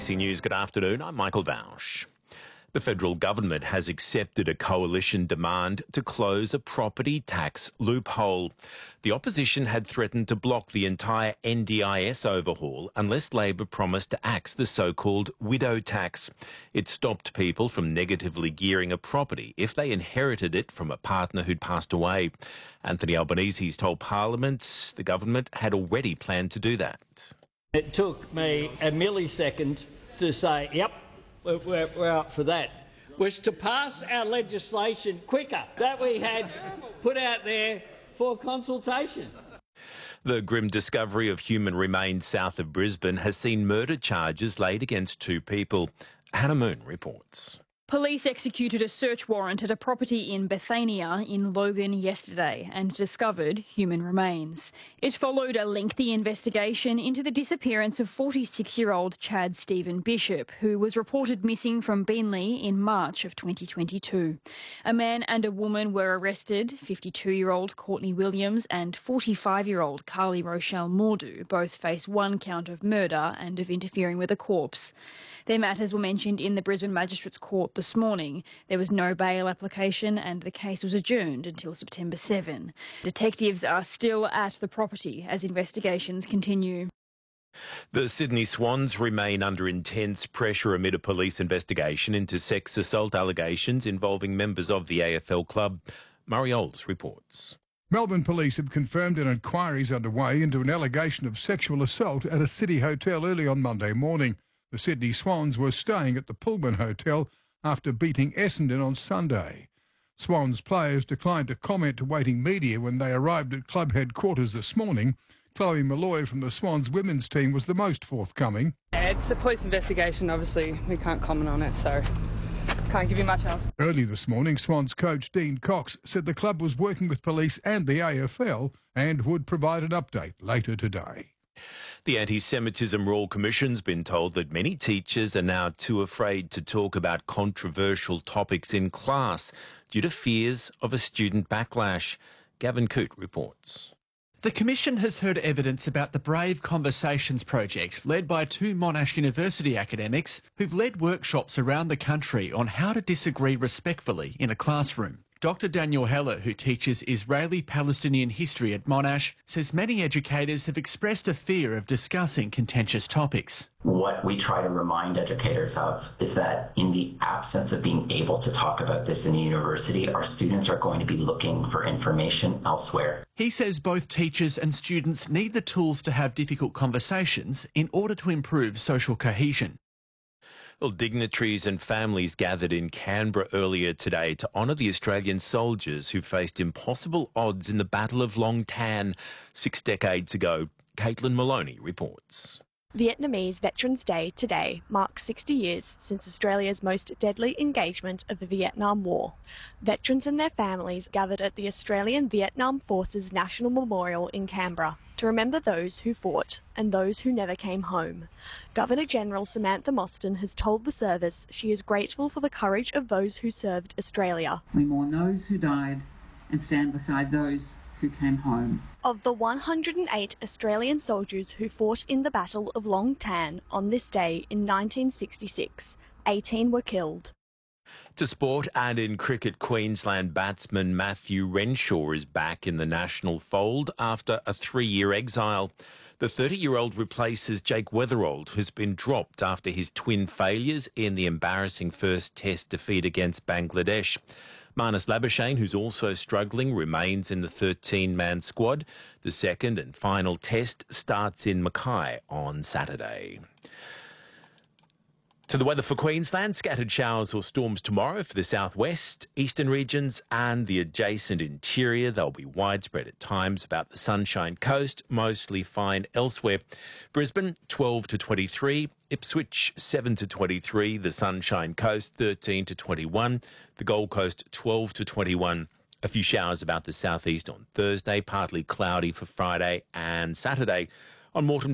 ABC News, good afternoon. I'm Michael Bausch. The federal government has accepted a coalition demand to close a property tax loophole. The opposition had threatened to block the entire NDIS overhaul unless Labor promised to axe the so-called widow tax. It stopped people from negatively gearing a property if they inherited it from a partner who'd passed away. Anthony Albanese's told Parliament the government had already planned to do that. It took me a millisecond to say, yep, we're up for that, was to pass our legislation quicker that we had put out there for consultation. The grim discovery of human remains south of Brisbane has seen murder charges laid against two people. Hannah Moon reports. Police executed a search warrant at a property in Bethania in Logan yesterday and discovered human remains. It followed a lengthy investigation into the disappearance of 46-year-old Chad Stephen Bishop, who was reported missing from Beenleigh in March of 2022. A man and a woman were arrested, 52-year-old Courtney Williams and 45-year-old Carly Rochelle Mordu both face one count of murder and of interfering with a corpse. Their matters were mentioned in the Brisbane Magistrates Court this morning. There was no bail application and the case was adjourned until September 7. Detectives are still at the property as investigations continue. The Sydney Swans remain under intense pressure amid a police investigation into sex assault allegations involving members of the AFL club. Murray Olds reports. Melbourne police have confirmed an inquiry is underway into an allegation of sexual assault at a city hotel early on Monday morning. The Sydney Swans were staying at the Pullman Hotel after beating Essendon on Sunday. Swans players declined to comment to waiting media when they arrived at club headquarters this morning. Chloe Malloy from the Swans women's team was the most forthcoming. It's a police investigation, obviously. We can't comment on it, so can't give you much else. Early this morning, Swans coach Dean Cox said the club was working with police and the AFL and would provide an update later today. The Anti-Semitism Royal Commission's been told that many teachers are now too afraid to talk about controversial topics in class due to fears of a student backlash. Gavin Coote reports. The Commission has heard evidence about the Brave Conversations project led by two Monash University academics who've led workshops around the country on how to disagree respectfully in a classroom. Dr Daniel Heller, who teaches Israeli-Palestinian history at Monash, says many educators have expressed a fear of discussing contentious topics. What we try to remind educators of is that in the absence of being able to talk about this in the university, our students are going to be looking for information elsewhere. He says both teachers and students need the tools to have difficult conversations in order to improve social cohesion. Well, dignitaries and families gathered in Canberra earlier today to honour the Australian soldiers who faced impossible odds in the Battle of Long Tan 6 decades ago. Caitlin Maloney reports. Vietnamese Veterans Day today marks 60 years since Australia's most deadly engagement of the Vietnam War. Veterans and their families gathered at the Australian Vietnam Forces National Memorial in Canberra to remember those who fought and those who never came home. Governor-General Samantha Mostyn has told the service she is grateful for the courage of those who served Australia. We mourn those who died and stand beside those who came home. Of the 108 Australian soldiers who fought in the Battle of Long Tan on this day in 1966, 18 were killed. To sport, and in cricket, Queensland batsman Matthew Renshaw is back in the national fold after a 3-year exile. The 30-year-old replaces Jake Weatherald, who's been dropped after his twin failures in the embarrassing first Test defeat against Bangladesh. Marnus Labuschagne, who's also struggling, remains in the 13-man squad. The second and final Test starts in Mackay on Saturday. To the weather for Queensland, scattered showers or storms tomorrow for the southwest, eastern regions and the adjacent interior. They'll be widespread at times about the Sunshine Coast, mostly fine elsewhere. Brisbane, 12 to 23. Ipswich, 7 to 23. The Sunshine Coast, 13 to 21. The Gold Coast, 12 to 21. A few showers about the southeast on Thursday, partly cloudy for Friday and Saturday. On Moreton